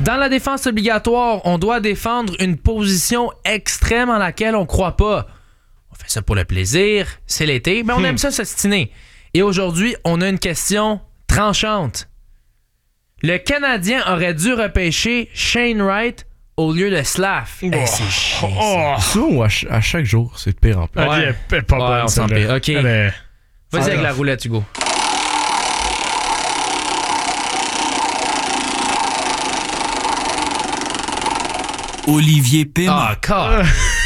Dans la défense obligatoire, on doit défendre une position extrême en laquelle on croit pas. On fait ça pour le plaisir, c'est l'été, mais on aime ça s'ostiner. Et aujourd'hui, on a une question tranchante. Le Canadien aurait dû repêcher Shane Wright au lieu de Slav. Oh. C'est chiant. Ça ou à chaque jour, c'est de pire en pire. Ouais. Elle est pas bonne, on s'en celle-là. pire. OK. Vas-y avec la roulette, Hugo. Olivier Pym. Car.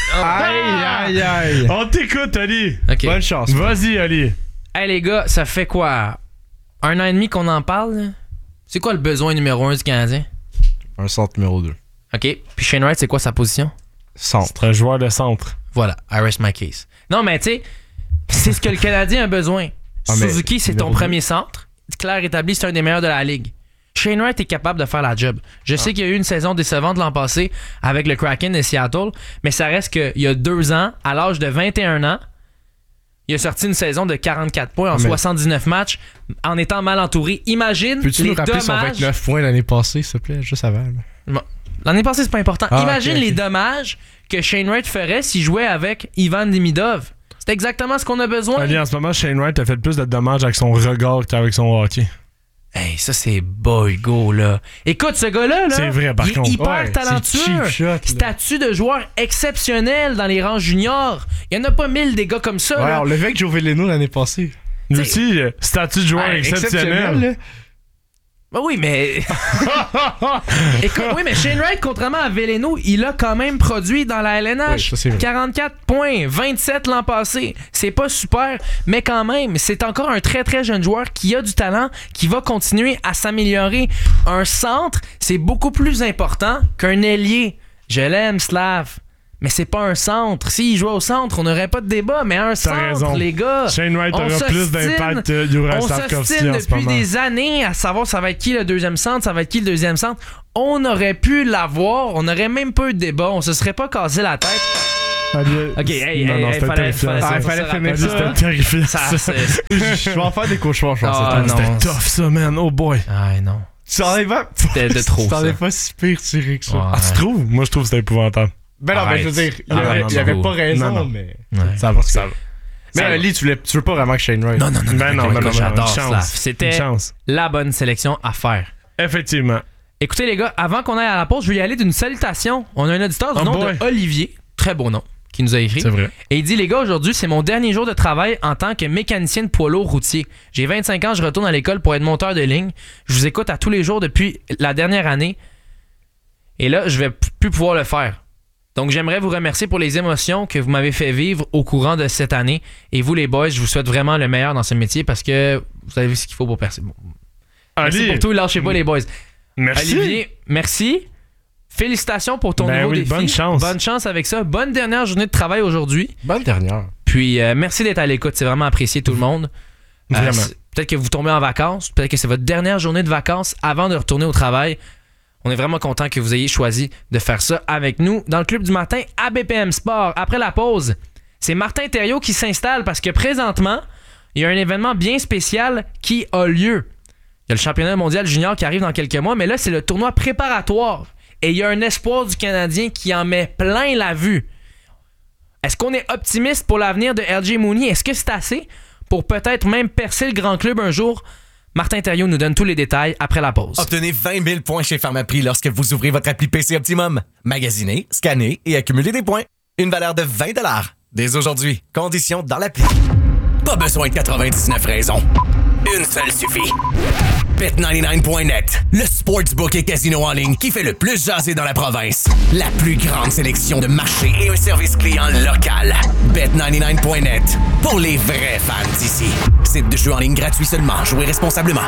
Aïe. On t'écoute, Ali. OK. Bonne chance. Vas-y, Ali. Hey les gars, ça fait quoi? 1 an et demi qu'on en parle? Là? C'est quoi le besoin numéro 1 du Canadien? Un centre numéro 2. OK. Puis Shane Wright, c'est quoi sa position? Centre. C'est un joueur de centre. Voilà, I rest my case. Non, mais tu sais, c'est ce que le Canadien a besoin. Suzuki, c'est ton premier centre. Claire établi, c'est un des meilleurs de la ligue. Shane Wright est capable de faire la job. Je sais qu'il y a eu une saison décevante l'an passé avec le Kraken de Seattle, mais ça reste qu'il y a 2 ans, à l'âge de 21 ans, il a sorti une saison de 44 points en 79 matchs en étant mal entouré. Imagine Peux-tu les nous rappeler son dommages... 29 points l'année passée, s'il te plaît, juste avant? Bon. L'année passée, c'est pas important. Imagine ok. les dommages que Shane Wright ferait s'il jouait avec Ivan Demidov. C'est exactement ce qu'on a besoin. Ali, en ce moment, Shane Wright a fait plus de dommages avec son regard qu'avec son hockey. Hey, ça c'est boy go là. Écoute, ce gars-là, là, C'est vrai, par il est contre. hyper Ouais, talentueux. c'est cheap shot, là. Statut de joueur exceptionnel dans les rangs juniors. Il y en a pas 1000 des gars comme ça. Ouais, là. on l'a vu avec Joe Veleno l'année passée. Lui aussi, statut de joueur exceptionnel. là. Ben oui, mais. Écoute, oui, mais Shane Wright, contrairement à Veleno, il a quand même produit dans la LNH. Oui, ça, c'est vrai. 44 points, 27 l'an passé. C'est pas super, mais quand même, c'est encore un très très jeune joueur qui a du talent, qui va continuer à s'améliorer. Un centre, c'est beaucoup plus important qu'un ailier. Je l'aime, Slav. Mais c'est pas un centre. S'il jouait au centre, on n'aurait pas de débat. Mais un centre, raison. les gars. Shane Wright on aura plus s'ostine- d'impact que Juraj On Slavkovski s'ostine en ce depuis moment. des années à savoir ça va être qui le deuxième centre, ça va être qui le deuxième centre. On aurait pu l'avoir, on n'aurait même pas eu de débat, on se serait pas cassé la tête. Ali, Ok, hey, non, hey, c'était fallait- terrifiant. fallait- ça. fallait finir Ali, ça. C'était terrifiant. Ça, c'est... Je vais en faire des cauchemars, je pense. Ah, cette année. non. C'était tough, ça, man. Oh boy. Ah non. Tu t'en es pas. C'était de trop, Tu t'en ça. es pas si pire tiré que ça. Ouais. Ah, tu trouves? Moi, je trouve que c'était épouvantable. Ben non, mais je veux dire, il Arrête, avait Hugo. pas raison, Non, non. mais. Ouais. Ça va, ça va. Mais Ali, tu veux pas vraiment que Shane Wright. Non, Ben non, écoute, j'adore une Slav. chance. C'était Une chance. la bonne sélection à faire. Effectivement. Écoutez les gars, avant qu'on aille à la pause, je vais y aller d'une salutation. On a un auditeur du Oh nom boy. de Olivier, très beau nom, qui nous a écrit. C'est vrai. Et il dit, les gars, aujourd'hui, c'est mon dernier jour de travail en tant que mécanicien de poids lourd routier. J'ai 25 ans, je retourne à l'école pour être monteur de ligne. Je vous écoute à tous les jours depuis la dernière année. Et là, je vais plus pouvoir le faire. Donc, j'aimerais vous remercier pour les émotions que vous m'avez fait vivre au courant de cette année. Et vous, les boys, je vous souhaite vraiment le meilleur dans ce métier parce que vous savez ce qu'il faut pour percer. Bon. Merci Ali, pour tout, lâchez pas les boys. merci. Olivier, merci. Félicitations pour ton Ben nouveau oui, défi. bonne chance. Bonne chance avec ça. Bonne dernière journée de travail aujourd'hui. Bonne dernière. Puis merci d'être à l'écoute. C'est vraiment apprécié tout le monde. Vraiment. Peut-être que vous tombez en vacances. Peut-être que c'est votre dernière journée de vacances avant de retourner au travail. On est vraiment content que vous ayez choisi de faire ça avec nous dans le Club du matin à BPM Sport. Après la pause, c'est Martin Thériault qui s'installe parce que présentement, il y a un événement bien spécial qui a lieu. Il y a le championnat mondial junior qui arrive dans quelques mois, mais là, c'est le tournoi préparatoire. Et il y a un espoir du Canadien qui en met plein la vue. Est-ce qu'on est optimiste pour l'avenir de LJ Mooney? Est-ce que c'est assez pour peut-être même percer le grand club un jour? Martin Thériault nous donne tous les détails après la pause. Obtenez 20 000 points chez Pharmaprix lorsque vous ouvrez votre appli PC Optimum. Magasinez, scannez et accumulez des points. Une valeur de 20 $ dès aujourd'hui. Conditions dans l'appli. Pas besoin de 99 raisons. Une seule suffit. Bet99.net, le sportsbook et casino en ligne qui fait le plus jaser dans la province. La plus grande sélection de marchés et un service client local. Bet99.net, pour les vrais fans d'ici. Site de jeu en ligne gratuit seulement. Jouez responsablement.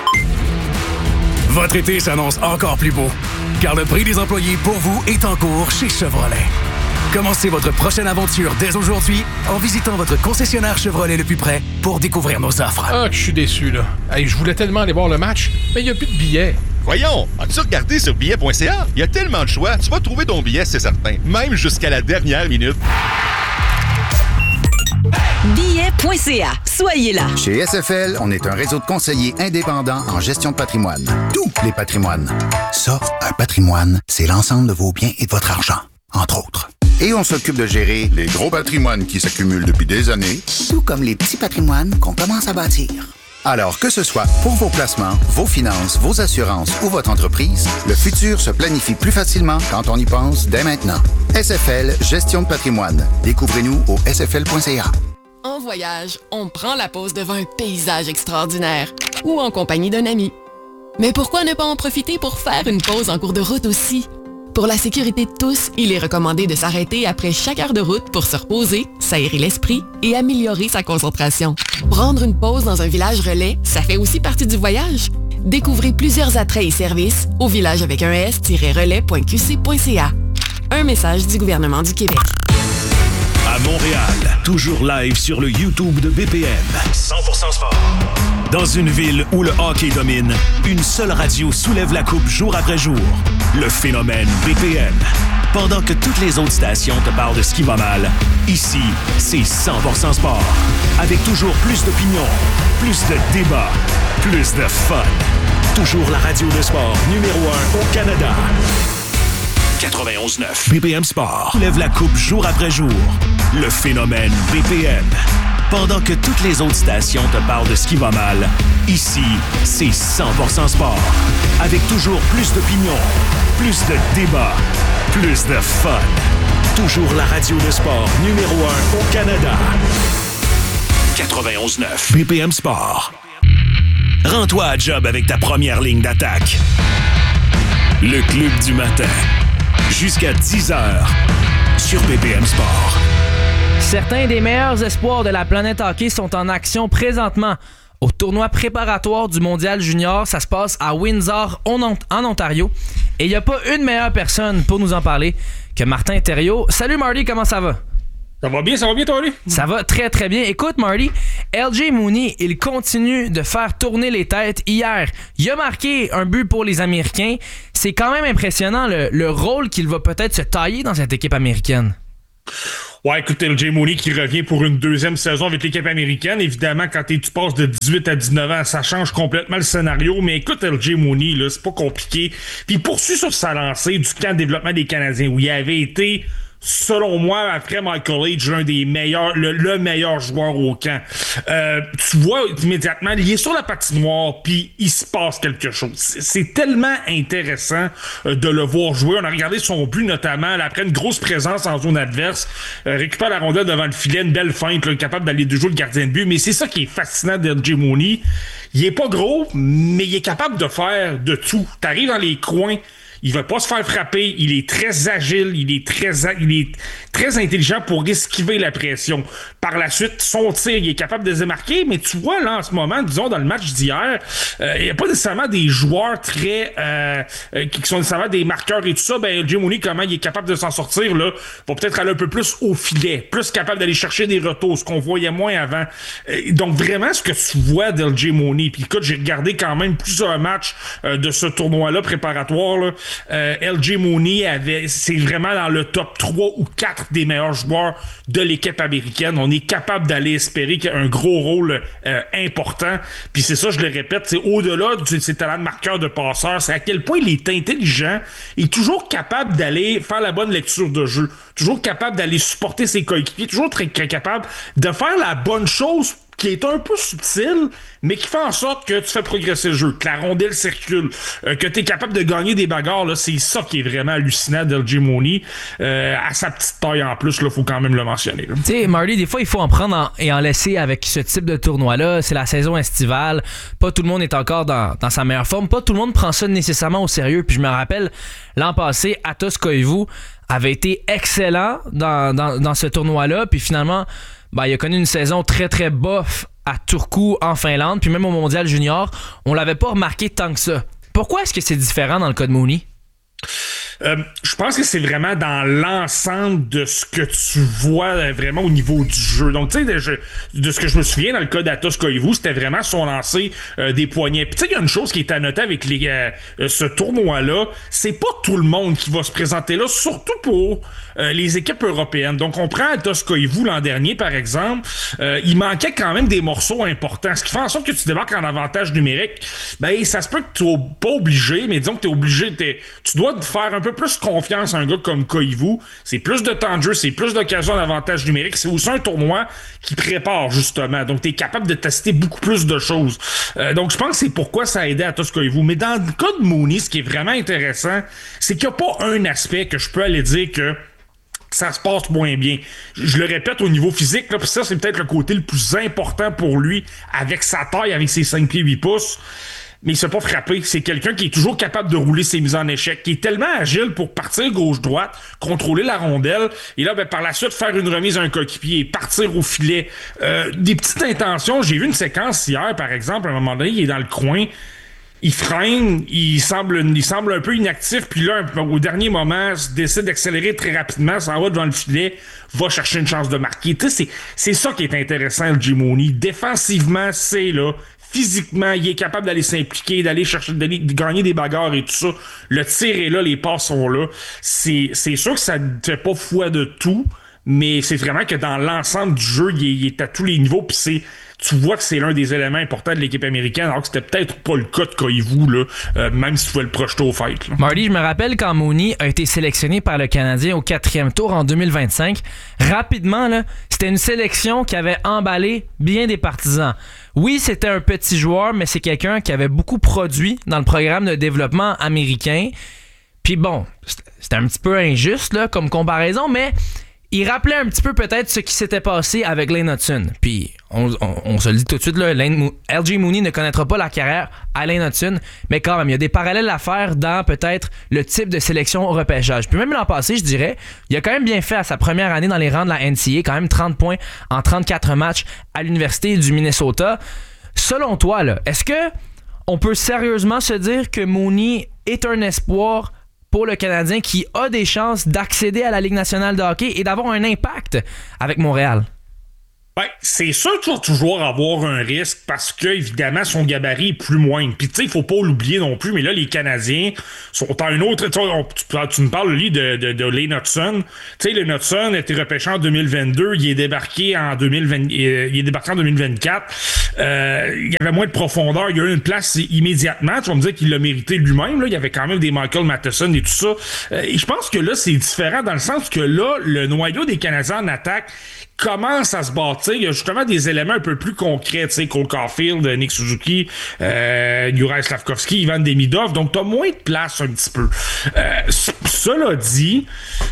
Votre été s'annonce encore plus beau, car le prix des employés pour vous est en cours chez Chevrolet. Commencez votre prochaine aventure dès aujourd'hui en visitant votre concessionnaire Chevrolet le plus près pour découvrir nos offres. Ah, que je suis déçu, là. Hey, je voulais tellement aller voir le match, mais il n'y a plus de billets. Voyons, as-tu regardé sur billet.ca? Il y a tellement de choix, tu vas trouver ton billet, c'est certain. Même jusqu'à la dernière minute. Billets.ca. Soyez là. Chez SFL, on est un réseau de conseillers indépendants en gestion de patrimoine. Tous les patrimoines. Ça, un patrimoine, c'est l'ensemble de vos biens et de votre argent, entre autres. Et on s'occupe de gérer les gros patrimoines qui s'accumulent depuis des années, tout comme les petits patrimoines qu'on commence à bâtir. Alors que ce soit pour vos placements, vos finances, vos assurances ou votre entreprise, le futur se planifie plus facilement quand on y pense dès maintenant. SFL Gestion de patrimoine. Découvrez-nous au sfl.ca. En voyage, on prend la pause devant un paysage extraordinaire ou en compagnie d'un ami. Mais pourquoi ne pas en profiter pour faire une pause en cours de route aussi? Pour la sécurité de tous, il est recommandé de s'arrêter après chaque heure de route pour se reposer, s'aérer l'esprit et améliorer sa concentration. Prendre une pause dans un village relais, ça fait aussi partie du voyage. Découvrez plusieurs attraits et services au village avec un s-relais.qc.ca. Un message du gouvernement du Québec. À Montréal, toujours live sur le YouTube de BPM. 100% sport. Dans une ville où le hockey domine, une seule radio soulève la coupe jour après jour. Le phénomène BPM. Pendant que toutes les autres stations te parlent de ce qui va mal, ici, c'est 100% sport. Avec toujours plus d'opinions, plus de débats, plus de fun. Toujours la radio de sport numéro 1 au Canada. 91.9 BPM Sport soulève la coupe jour après jour. Le phénomène BPM. Pendant que toutes les autres stations te parlent de ce qui va mal, ici, c'est 100% sport. Avec toujours plus d'opinions, plus de débats, plus de fun. Toujours la radio de sport numéro 1 au Canada. 91.9 BPM Sport. Rends-toi à job avec ta première ligne d'attaque. Le Club du matin. Jusqu'à 10h sur BPM Sport. Certains des meilleurs espoirs de la planète hockey sont en action présentement au tournoi préparatoire du Mondial Junior. Ça se passe à Windsor, en Ontario. Et il n'y a pas une meilleure personne pour nous en parler que Martin Thériault. Salut Marty, comment ça va? Ça va bien, toi, lui? Ça va très, très bien. Écoute, Marty, LJ Mooney, il continue de faire tourner les têtes. Hier, il a marqué un but pour les Américains. C'est quand même impressionnant le rôle qu'il va peut-être se tailler dans cette équipe américaine. Ouais, écoute, LJ Mooney qui revient pour une deuxième saison avec l'équipe américaine. Évidemment, quand tu passes de 18 à 19 ans, ça change complètement le scénario. Mais écoute, LJ Mooney, là, c'est pas compliqué. Puis il poursuit sur sa lancée du camp de développement des Canadiens où il avait été... Selon moi, après Michael Age, l'un des meilleurs, le meilleur joueur au camp. Tu vois immédiatement, il est sur la patinoire, puis il se passe quelque chose. C'est tellement intéressant de le voir jouer. On a regardé son but notamment, là, après une grosse présence en zone adverse, récupère la rondelle devant le filet, une belle feinte, là, capable d'aller de jouer le gardien de but. Mais c'est ça qui est fascinant d'LJ Mooney. Il est pas gros, mais il est capable de faire de tout. T'arrives dans les coins, il va pas se faire frapper, il est très agile, il est très intelligent pour esquiver la pression. Par la suite, son tir, il est capable de se démarquer, mais tu vois là en ce moment, disons dans le match d'hier, il n'y a pas nécessairement des joueurs très qui sont nécessairement des marqueurs et tout ça. Ben LJ Mooney, comment il est capable de s'en sortir là, va peut-être aller un peu plus au filet, plus capable d'aller chercher des retours, ce qu'on voyait moins avant. Donc vraiment, ce que tu vois d'LJ Mooney, puis écoute, j'ai regardé quand même plusieurs matchs de ce tournoi-là préparatoire là. LJ Mooney c'est vraiment dans le top 3 ou 4 des meilleurs joueurs de l'équipe américaine. On est capable d'aller espérer qu'il y a un gros rôle important. Puis c'est ça, je le répète, c'est au-delà de ses talents de marqueur, de passeur, c'est à quel point il est intelligent. Il est toujours capable d'aller faire la bonne lecture de jeu. Toujours capable d'aller supporter ses coéquipiers. Toujours très capable de faire la bonne chose qui est un peu subtil, mais qui fait en sorte que tu fais progresser le jeu, que la rondelle circule, que tu es capable de gagner des bagarres. Là, c'est ça qui est vraiment hallucinant d'LJ Mooney. À sa petite taille en plus, il faut quand même le mentionner. Tu sais, Marty, des fois, il faut en prendre et en laisser avec ce type de tournoi-là. C'est la saison estivale. Pas tout le monde est encore dans sa meilleure forme. Pas tout le monde prend ça nécessairement au sérieux. Puis je me rappelle, l'an passé, Atos Koivu avait été excellent dans ce tournoi-là. Puis finalement... il a connu une saison très, très bof à Turku, en Finlande, puis même au Mondial Junior, on l'avait pas remarqué tant que ça. Pourquoi est-ce que c'est différent dans le cas de Mooney? Je pense que c'est vraiment dans l'ensemble de ce que tu vois vraiment au niveau du jeu. Donc, tu sais, de ce que je me souviens dans le cas d'Atos Koivu, c'était vraiment son lancer des poignets. Puis, tu sais, il y a une chose qui est à noter avec ce tournoi-là, c'est pas tout le monde qui va se présenter là, surtout pour les équipes européennes. Donc, on prend Atos Koivu l'an dernier, par exemple, il manquait quand même des morceaux importants. Ce qui fait en sorte que tu débarques en avantage numérique, ben, ça se peut que tu n'es pas obligé, mais disons que tu es obligé, tu dois te faire un peu plus confiance à un gars comme Koivu. C'est plus de temps de jeu, c'est plus d'occasions d'avantage numérique. C'est aussi un tournoi qui prépare, justement. Donc, tu es capable de tester beaucoup plus de choses. Donc, je pense que c'est pourquoi ça a aidé Atos Koivu. Mais dans le cas de Mooney, ce qui est vraiment intéressant, c'est qu'il n'y a pas un aspect que je peux aller dire que ça se passe moins bien. Je le répète au niveau physique, là, puis ça, c'est peut-être le côté le plus important pour lui, avec sa taille, avec ses 5 pieds 8 pouces. Mais il s'est pas frappé. C'est quelqu'un qui est toujours capable de rouler ses mises en échec, qui est tellement agile pour partir gauche-droite, contrôler la rondelle, et là, ben, par la suite, faire une remise à un coéquipier, partir au filet. Des petites intentions. J'ai vu une séquence hier, par exemple, à un moment donné, il est dans le coin, il freine, il semble un peu inactif, puis là, au dernier moment, décide d'accélérer très rapidement, s'en va devant le filet, va chercher une chance de marquer. Tu sais, c'est ça qui est intéressant, le Mooney. Défensivement, c'est là. Physiquement, il est capable d'aller s'impliquer, d'aller chercher, d'aller gagner des bagarres et tout ça. Le tir est là, les passes sont là. C'est sûr que ça ne fait pas foi de tout, mais c'est vraiment que dans l'ensemble du jeu, il est à tous les niveaux, puis tu vois que c'est l'un des éléments importants de l'équipe américaine, alors que c'était peut-être pas le cas de Koivu, là, même si tu pouvais le projeter au fight. Là. Marty, je me rappelle quand Mooney a été sélectionné par le Canadien au 4e tour en 2025. Rapidement, là, c'était une sélection qui avait emballé bien des partisans. Oui, c'était un petit joueur, mais c'est quelqu'un qui avait beaucoup produit dans le programme de développement américain. Puis bon, c'était un petit peu injuste là, comme comparaison, mais il rappelait un petit peu peut-être ce qui s'était passé avec Lane Hutson. Puis on se le dit tout de suite, là, LJ Mooney ne connaîtra pas la carrière à Lane Hutson, mais quand même, il y a des parallèles à faire dans peut-être le type de sélection au repêchage. Puis même l'an passé, je dirais, il a quand même bien fait à sa première année dans les rangs de la NCAA, quand même 30 points en 34 matchs à l'Université du Minnesota. Selon toi, là, est-ce que on peut sérieusement se dire que Mooney est un espoir pour le Canadien qui a des chances d'accéder à la Ligue nationale de hockey et d'avoir un impact avec Montréal? Ben, c'est sûr qu'il va toujours avoir un risque parce que, évidemment, son gabarit est plus moindre. Puis, tu sais, il faut pas l'oublier non plus, mais là, les Canadiens sont à une autre... Tu me parles, lui, de Lane Hutson. Tu sais, Lane Hutson a été repêché en 2022. Il est débarqué en 2024. Il y avait moins de profondeur. Il a eu une place immédiatement. Tu vas me dire qu'il l'a mérité lui-même. Là. Il y avait quand même des Michael Matheson et tout ça. Et je pense que là, c'est différent dans le sens que là, le noyau des Canadiens en attaque commence à se bâtir. Il y a justement des éléments un peu plus concrets, tu sais, Cole Caulfield, Nick Suzuki, Juraj Slavkovski, Ivan Demidov, donc t'as moins de place un petit peu. Cela dit,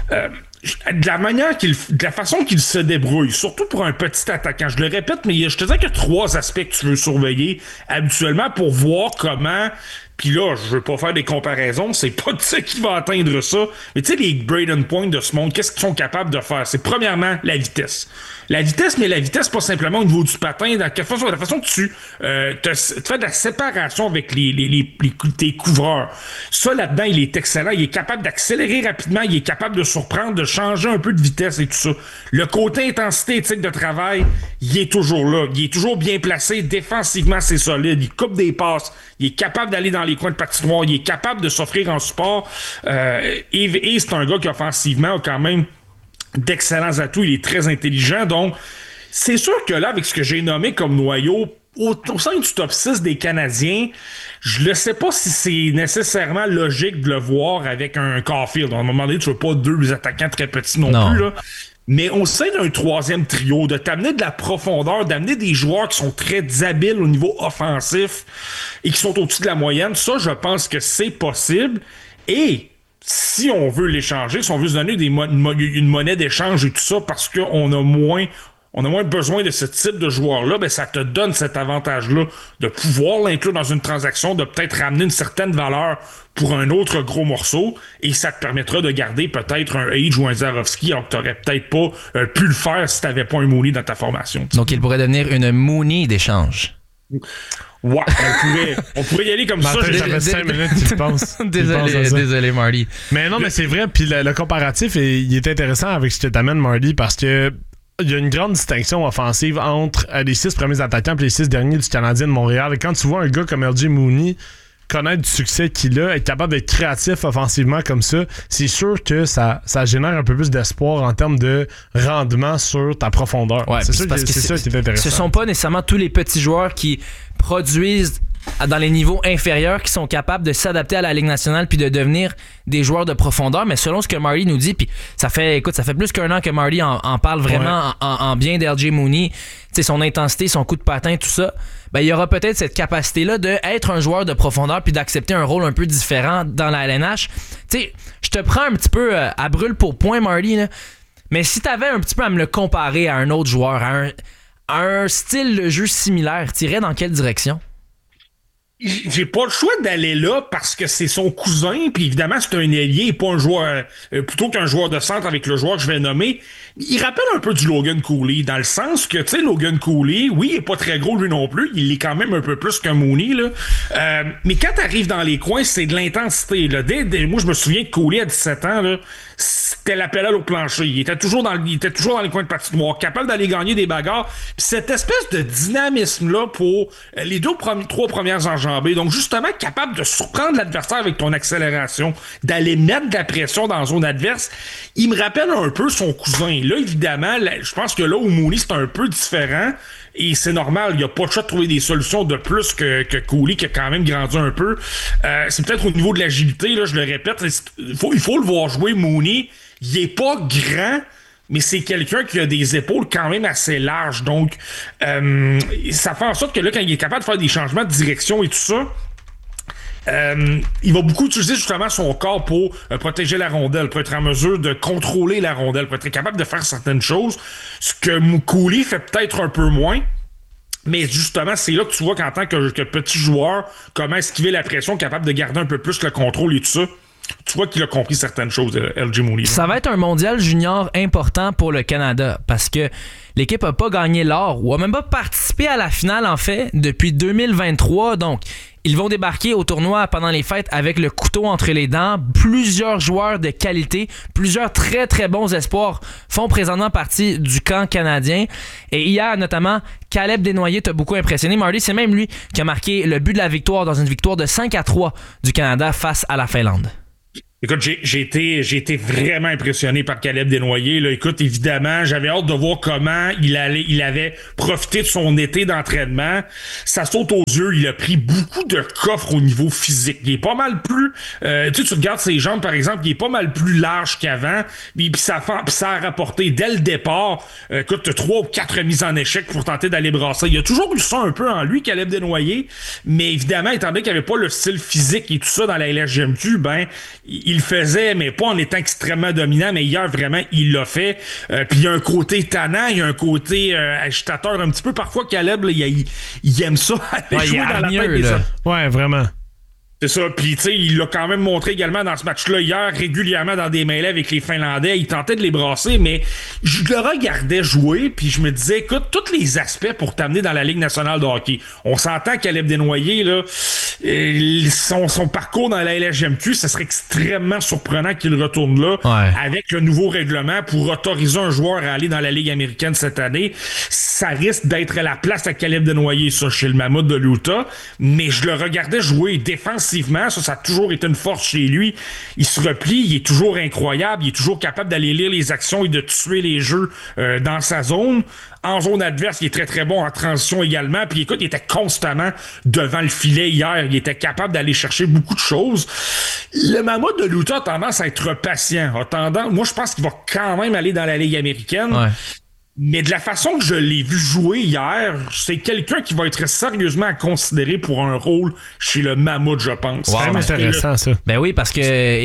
de la façon qu'il se débrouille, surtout pour un petit attaquant, je le répète, mais je te dis qu'il y a 3 aspects que tu veux surveiller habituellement pour voir comment. Puis là, je veux pas faire des comparaisons, c'est pas de ça qui va atteindre ça. Mais tu sais, les Braden Point de ce monde, qu'est-ce qu'ils sont capables de faire? C'est premièrement la vitesse. La vitesse, mais la vitesse, pas simplement au niveau du patin, la façon que tu fais de la séparation avec tes couvreurs. Ça, là-dedans, il est excellent. Il est capable d'accélérer rapidement, il est capable de surprendre, de changer un peu de vitesse et tout ça. Le côté intensité éthique de travail, il est toujours là. Il est toujours bien placé. Défensivement, c'est solide. Il coupe des passes. Il est capable d'aller dans les coins de patinoire. Il est capable de s'offrir en support. Et c'est un gars qui, offensivement, a quand même d'excellents atouts. Il est très intelligent. Donc, c'est sûr que là, avec ce que j'ai nommé comme noyau, au sein du top 6 des Canadiens, je ne sais pas si c'est nécessairement logique de le voir avec un Caulfield. À un moment donné, tu ne veux pas 2 attaquants très petits non plus, là. Mais au sein d'un 3e trio, de t'amener de la profondeur, d'amener des joueurs qui sont très habiles au niveau offensif et qui sont au-dessus de la moyenne, ça, je pense que c'est possible. Et si on veut l'échanger, si on veut se donner une monnaie d'échange et tout ça, parce qu'on a moins besoin de ce type de joueur-là, ben ça te donne cet avantage-là de pouvoir l'inclure dans une transaction, de peut-être ramener une certaine valeur pour un autre gros morceau, et ça te permettra de garder peut-être un Age ou un Zarovski, alors que t'aurais peut-être pas pu le faire si t'avais pas un Mooney dans ta formation. Donc il pourrait devenir une Mooney d'échange. Ouais, on pourrait y aller comme ça. Ça fait 5 minutes qu'il pense. Désolé, Marty. Mais non, mais c'est vrai. Puis le comparatif, il est intéressant avec ce que t'amènes, Marty, parce que il y a une grande distinction offensive entre les 6 premiers attaquants et les 6 derniers du Canadien de Montréal. Et quand tu vois un gars comme LJ Mooney connaître du succès qu'il a, être capable d'être créatif offensivement comme ça, c'est sûr que ça génère un peu plus d'espoir en termes de rendement sur ta profondeur. Ouais, c'est sûr que c'est ça qui est intéressant. Ce sont pas nécessairement tous les petits joueurs qui produisent dans les niveaux inférieurs qui sont capables de s'adapter à la Ligue nationale puis de devenir des joueurs de profondeur, mais selon ce que Marty nous dit, puis ça fait plus qu'un an que Marty en parle vraiment en bien d'LJ Mooney, t'sais, son intensité, son coup de patin, tout ça, ben il y aura peut-être cette capacité-là d'être un joueur de profondeur puis d'accepter un rôle un peu différent dans la LNH. T'sais, je te prends un petit peu à brûle pour point, Marty, là, mais si t'avais un petit peu à me le comparer à un autre joueur, à un style de jeu similaire, t'irais dans quelle direction? J'ai pas le choix d'aller là parce que c'est son cousin, puis évidemment c'est un ailier et pas un joueur plutôt qu'un joueur de centre avec le joueur que je vais nommer. Il rappelle un peu du Logan Cooley dans le sens que, tu sais, Logan Cooley, oui, il est pas très gros lui non plus, il est quand même un peu plus qu'un Mooney, là. Mais quand t'arrives dans les coins, c'est de l'intensité, là. Moi, je me souviens que Cooley à 17 ans, là, c'était l'appel au plancher. Il était toujours dans les coins de patinoire, capable d'aller gagner des bagarres. Puis cette espèce de dynamisme-là pour les 3 premières enjambées, donc justement capable de surprendre l'adversaire avec ton accélération, d'aller mettre de la pression dans la zone adverse, il me rappelle un peu son cousin. Là, évidemment, je pense que là où Mooney, c'est un peu différent. Et c'est normal, il n'y a pas de choix de trouver des solutions de plus que Cooley, qui a quand même grandi un peu. C'est peut-être au niveau de l'agilité, là, je le répète, il faut le voir jouer, Mooney. Il est pas grand, mais c'est quelqu'un qui a des épaules quand même assez larges. Donc, ça fait en sorte que là, quand il est capable de faire des changements de direction et tout ça, il va beaucoup utiliser justement son corps pour protéger la rondelle, pour être en mesure de contrôler la rondelle, pour être capable de faire certaines choses, ce que Cooley fait peut-être un peu moins. Mais justement, c'est là que tu vois qu'en tant que petit joueur, comment esquiver la pression, capable de garder un peu plus le contrôle et tout ça. Tu vois qu'il a compris certaines choses, LJ Mooney. Ça va être un mondial junior important pour le Canada parce que l'équipe n'a pas gagné l'or ou a même pas participé à la finale, en fait, depuis 2023. Donc, ils vont débarquer au tournoi pendant les fêtes avec le couteau entre les dents. Plusieurs joueurs de qualité, plusieurs très très bons espoirs font présentement partie du camp canadien. Et hier, notamment, Caleb Desnoyers t'a beaucoup impressionné. Marty, c'est même lui qui a marqué le but de la victoire dans une victoire de 5-3 du Canada face à la Finlande. Écoute, j'ai été vraiment impressionné par Caleb Desnoyers. Là. Écoute, évidemment, j'avais hâte de voir comment il avait profité de son été d'entraînement. Ça saute aux yeux. Il a pris beaucoup de coffres au niveau physique. Il est pas mal plus... tu regardes ses jambes, par exemple, il est pas mal plus large qu'avant. Puis ça a rapporté dès le départ, écoute, 3 ou 4 remises en échec pour tenter d'aller brasser. Il a toujours eu ça un peu en lui, Caleb Desnoyers. Mais évidemment, étant donné qu'il n'y avait pas le style physique et tout ça dans la LHJMQ, ben... Il le faisait, mais pas en étant extrêmement dominant, mais hier, vraiment, il l'a fait. Puis il y a un côté tannant, il y a un côté agitateur un petit peu. Parfois, Caleb, là, il aime ça, aller jouer dans la tête des autres. Ouais, vraiment. C'est ça, puis tu sais, il l'a quand même montré également dans ce match-là hier, régulièrement dans des mêlées avec les Finlandais. Il tentait de les brasser, mais je le regardais jouer, puis je me disais, écoute, tous les aspects pour t'amener dans la Ligue nationale de hockey. On s'entend Caleb Desnoyers, là, son parcours dans la LHJMQ, ça serait extrêmement surprenant qu'il retourne là, avec le nouveau règlement pour autoriser un joueur à aller dans la Ligue américaine cette année. Ça risque d'être la place à Caleb Desnoyers, ça, chez le Mammouth de l'Utah, mais je le regardais jouer défensivement. Ça a toujours été une force chez lui. Il se replie, il est toujours incroyable, il est toujours capable d'aller lire les actions et de tuer les jeux dans sa zone. En zone adverse, il est très très bon en transition également. Puis écoute, il était constamment devant le filet hier. Il était capable d'aller chercher beaucoup de choses. Le Mammouth de l'Utah a tendance à être patient. Moi, je pense qu'il va quand même aller dans la Ligue américaine. Ouais. Mais de la façon que je l'ai vu jouer hier, c'est quelqu'un qui va être sérieusement à considérer pour un rôle chez le Mammouth, je pense. C'est intéressant, ça. Ben oui, parce que, écoute,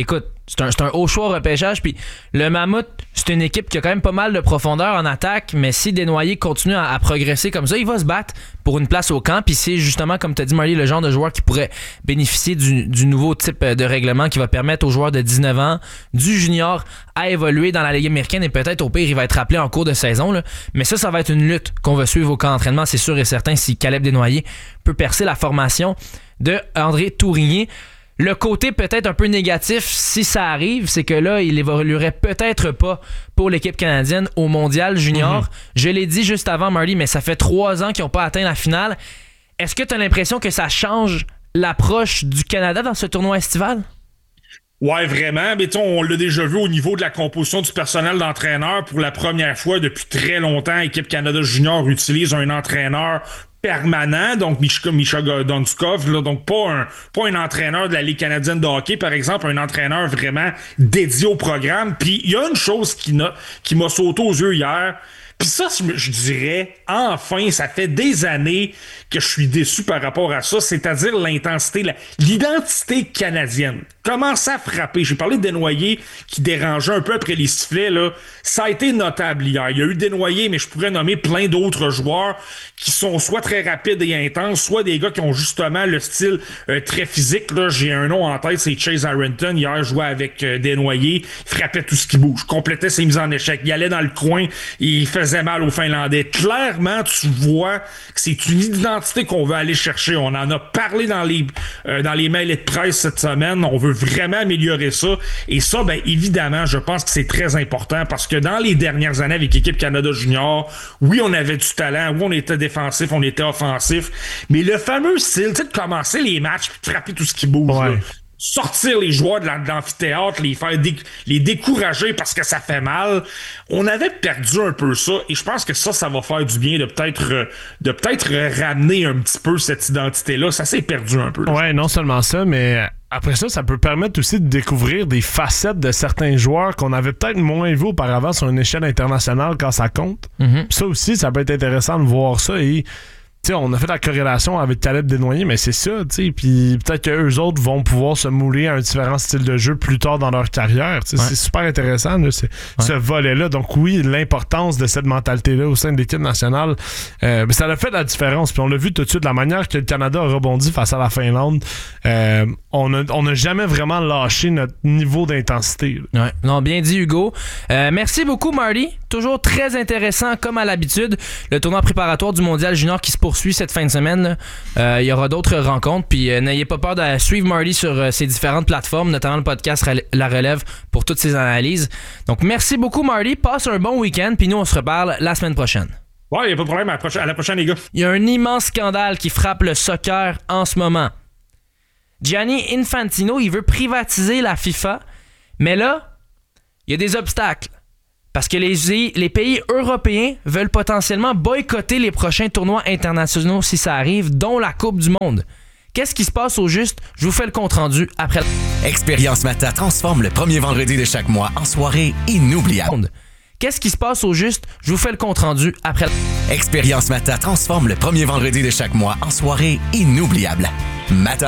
C'est un haut choix au repêchage. Puis le Mammouth, c'est une équipe qui a quand même pas mal de profondeur en attaque, mais si Desnoyers continue à progresser comme ça, il va se battre pour une place au camp. Puis c'est justement, comme tu as dit, Marley, le genre de joueur qui pourrait bénéficier du nouveau type de règlement qui va permettre aux joueurs de 19 ans, du junior, à évoluer dans la Ligue américaine. Et peut-être, au pire, il va être rappelé en cours de saison. Là. Mais ça va être une lutte qu'on va suivre au camp d'entraînement. C'est sûr et certain si Caleb Desnoyers peut percer la formation de André Tourigny. Le côté peut-être un peu négatif, si ça arrive, c'est que là, il évoluerait peut-être pas pour l'équipe canadienne au Mondial Junior. Je l'ai dit juste avant, Marley, mais ça fait 3 ans qu'ils n'ont pas atteint la finale. Est-ce que tu as l'impression que ça change l'approche du Canada dans ce tournoi estival? Ouais, vraiment. Mais on l'a déjà vu au niveau de la composition du personnel d'entraîneur. Pour la première fois depuis très longtemps, Équipe Canada Junior utilise un entraîneur permanent, donc Misha Donskov, là, donc pas un entraîneur de la Ligue canadienne de hockey, par exemple, un entraîneur vraiment dédié au programme. Puis il y a une chose qui m'a sauté aux yeux hier, puis ça, je dirais, enfin, ça fait des années que je suis déçu par rapport à ça, c'est-à-dire l'intensité, l'identité canadienne. Commence à frapper. J'ai parlé de Desnoyers qui dérangeait un peu après les sifflets, là. Ça a été notable hier. Il y a eu Desnoyers, mais je pourrais nommer plein d'autres joueurs qui sont soit très rapides et intenses, soit des gars qui ont justement le style très physique. Là, j'ai un nom en tête, c'est Chase Arrington. Hier, jouait avec Desnoyers. Il frappait tout ce qui bouge, complétait ses mises en échec. Il allait dans le coin, il faisait mal aux Finlandais. Clairement, tu vois que c'est une identité qu'on veut aller chercher. On en a parlé dans les mails de presse cette semaine. On veut vraiment améliorer ça. Et ça, ben évidemment, je pense que c'est très important parce que dans les dernières années avec l'équipe Canada Junior, oui, on avait du talent, oui, on était défensif, on était offensif, mais le fameux style, tu sais, de commencer les matchs puis de frapper tout ce qui bouge, là, sortir les joueurs de l'amphithéâtre, les décourager parce que ça fait mal, on avait perdu un peu ça et je pense que ça va faire du bien de peut-être ramener un petit peu cette identité-là. Ça s'est perdu un peu. Là. Ouais, non seulement ça, mais après ça peut permettre aussi de découvrir des facettes de certains joueurs qu'on avait peut-être moins vu auparavant sur une échelle internationale quand ça compte. Ça aussi, ça peut être intéressant de voir ça et t'sais, on a fait la corrélation avec Caleb Desnoyers, mais c'est ça, tu sais, puis peut-être qu'eux autres vont pouvoir se mouler à un différent style de jeu plus tard dans leur carrière. C'est super intéressant, là, ce volet-là. Donc oui, l'importance de cette mentalité-là au sein de l'équipe nationale, ça a fait la différence. Puis on l'a vu tout de suite, la manière que le Canada a rebondi face à la Finlande. On n'a jamais vraiment lâché notre niveau d'intensité. Ouais. Non, bien dit, Hugo. Merci beaucoup, Marley. Toujours très intéressant, comme à l'habitude. Le tournoi préparatoire du Mondial Junior qui se poursuit cette fin de semaine. Il y aura d'autres rencontres. Puis n'ayez pas peur de suivre Marley sur ses différentes plateformes, notamment le podcast La Relève pour toutes ses analyses. Donc, merci beaucoup, Marley. Passe un bon week-end. Puis nous, on se reparle la semaine prochaine. Ouais, il n'y a pas de problème. À la prochaine, les gars. Il y a un immense scandale qui frappe le soccer en ce moment. Gianni Infantino, il veut privatiser la FIFA, mais là, il y a des obstacles. Parce que les pays européens veulent potentiellement boycotter les prochains tournois internationaux si ça arrive, dont la Coupe du Monde. Qu'est-ce qui se passe au juste? Je vous fais le compte-rendu après. Expérience Mata transforme le premier vendredi de chaque mois en soirée inoubliable. Qu'est-ce qui se passe au juste? Je vous fais le compte-rendu après. Expérience Mata transforme le premier vendredi de chaque mois en soirée inoubliable. Mata